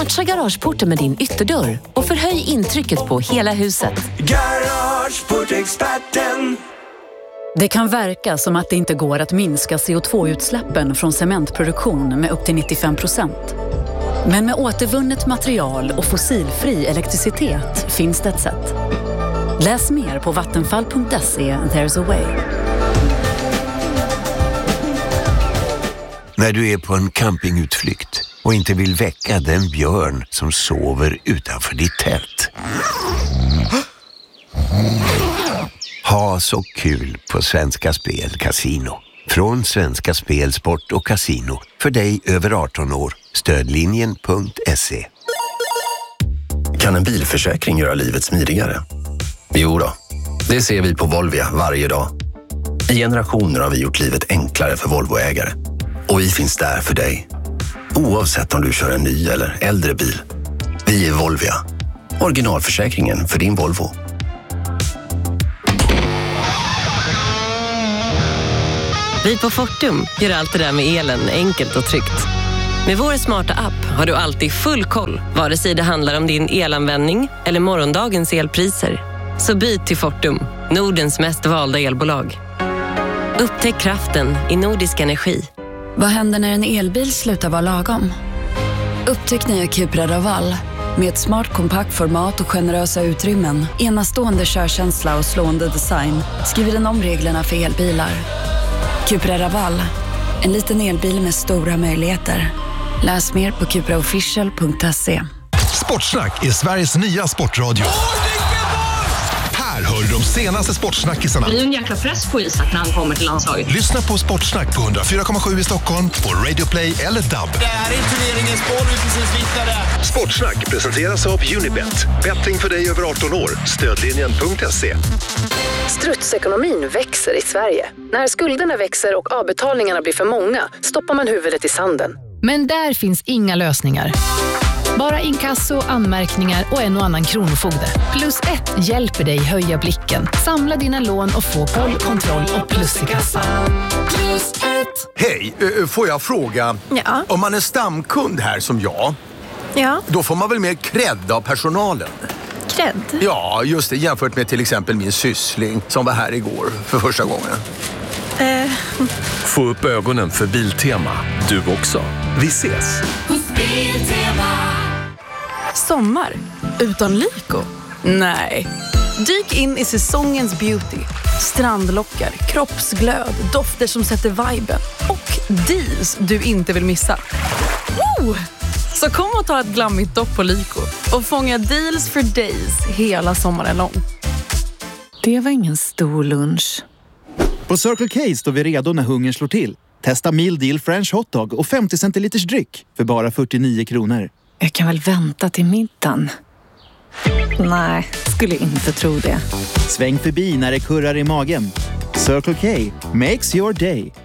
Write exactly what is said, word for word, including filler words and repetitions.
Matcha garageporten med din ytterdörr och förhöj intrycket på hela huset. Garageportexperten. Det kan verka som att det inte går att minska C O två utsläppen från cementproduktion med upp till nittiofem procent. Men med återvunnet material och fossilfri elektricitet finns det ett sätt. Läs mer på vattenfall punkt se. There's a way. När du är på en campingutflykt och inte vill väcka den björn som sover utanför ditt tält. Ha så kul på Svenska Spel Casino. Från Svenska Spel, Sport och Casino. För dig över arton år. Stödlinjen punkt se. Kan en bilförsäkring göra livet smidigare? Jo då, det ser vi på Volvia varje dag. I generationer har vi gjort livet enklare för Volvoägare. Och vi finns där för dig. Oavsett om du kör en ny eller äldre bil. Vi är Volvia. Originalförsäkringen för din Volvo. Vi på Fortum gör allt det där med elen enkelt och tryggt. Med vår smarta app har du alltid full koll, vare sig det handlar om din elanvändning eller morgondagens elpriser. Så byt till Fortum, Nordens mest valda elbolag. Upptäck kraften i Nordisk Energi. Vad händer när en elbil slutar vara lagom? Upptäck nya Cupra Raval. Med ett smart kompakt format och generösa utrymmen, enastående körkänsla och slående design skriver den om reglerna för elbilar. Cupra Raval. En liten elbil med stora möjligheter. Läs mer på cupra official punkt se. Sportsnack är Sveriges nya sportradio. Här hör du de senaste sportsnackisarna. Det blir en jäkla press på Isak när han kommer till landslaget. Lyssna på Sportsnack på hundrafyra komma sju i Stockholm, på Radio Play eller Dub. Det här är turneringens boll, vi precis vittnade. Sportsnack presenteras av Unibet. Betting för dig över arton år. Stödlinjen punkt se. Strutsekonomin växer i Sverige. När skulderna växer och avbetalningarna blir för många stoppar man huvudet i sanden. Men där finns inga lösningar. Bara inkasso, anmärkningar och en och annan kronofogde. Plus ett hjälper dig höja blicken. Samla dina lån och få koll, kontroll och plus i kassan. Plus ett. Hej, får jag fråga? Ja. Om man är stamkund här som jag, ja. Då får man väl mer cred av personalen? Cred? Ja, just det. Jämfört med till exempel min syssling som var här igår för första gången. Eh. Få upp ögonen för Biltema. Du också. Vi ses. Sommar utan Lyko? Nej. Dyk in i säsongens beauty. Strandlockar, kroppsglöd, dofter som sätter viben och deals du inte vill missa. Oh! Så kom och ta ett glammigt dopp på Lyko och fånga deals for days hela sommaren lång. Det var ingen stor lunch. På Circle K står vi redo när hungern slår till. Testa meal deal French hotdog och femtio centiliters dryck för bara fyrtionio kronor. Jag kan väl vänta till middagen. Nej, skulle inte tro det. Sväng förbi när det kurrar i magen. Circle K makes your day.